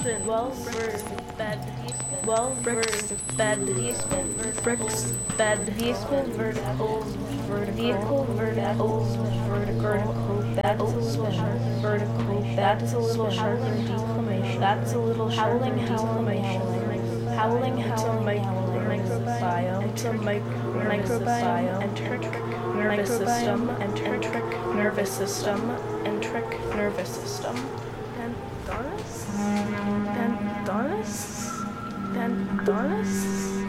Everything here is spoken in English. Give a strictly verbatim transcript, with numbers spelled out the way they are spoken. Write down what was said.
spin, well versed, bad spin, well versed, bad spin, bricks, bad spin, vertical, vertical, vertical, vertical, that's a little sharp, vertical, that's a little sharp declamation, that's a little howling, howling, howling, howling, microbiome, it's a microbiome, enteric nervous system, enteric nervous system, enteric nervous system, Pandanus, Pandanus, Pandanus.